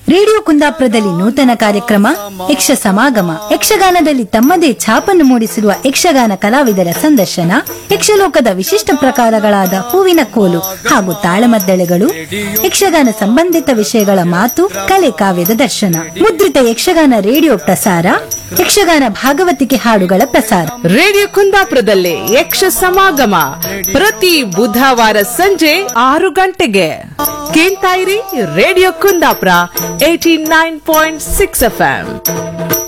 Radio ಕುಂದಾಪುರದಲ್ಲಿ ನೂತನ ಕಾರ್ಯಕ್ರಮ ಯಕ್ಷ ಸಮಾಗಮ ಯಕ್ಷಗಾನದಲ್ಲಿ ತಮ್ಮದೇ ಛಾಪನ್ನು ಮೂಡಿಸಿರುವ ಯಕ್ಷಗಾನ ಕಲಾವಿದರ ಸಂದರ್ಶನ, ಯಕ್ಷಲೋಕದ ವಿಶಿಷ್ಟ ಪ್ರಕಾರಗಳಾದ ಹೂವಿನ ಕೋಲು ಹಾಗೂ ತಾಳಮದ್ದಳೆಗಳು, ಯಕ್ಷಗಾನ ಸಂಬಂಧಿತ ವಿಷಯಗಳ ಮಾತು ಕಲೆ ಕಾವ್ಯದ ದರ್ಶನ ಮುದ್ರಿತ ಯಕ್ಷಗಾನ ರೇಡಿಯೋ ಪ್ರಸಾರ, ಯಕ್ಷಗಾನ ಭಾಗವತಿಕೆ ಹಾಡುಗಳ ಪ್ರಸಾರ. ರೇಡಿಯೋ ಕುಂದಾಪುರದಲ್ಲಿ ಯಕ್ಷ ಸಮಾಗಮ ಪ್ರತಿ ಬುಧವಾರ ಸಂಜೆ 6 ಗಂಟೆಗೆ. ಕೇಳ್ತಾ ಇರಿ ರೇಡಿಯೋ ಕುಂದಾಪುರ 89.6 FM.